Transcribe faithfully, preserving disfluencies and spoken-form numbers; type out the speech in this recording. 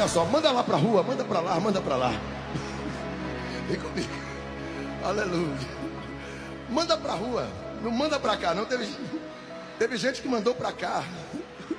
olha só, manda lá pra rua, manda pra lá, manda pra lá. Vem comigo. Aleluia. Manda pra rua, não manda pra cá, não. Teve, teve gente que mandou pra cá.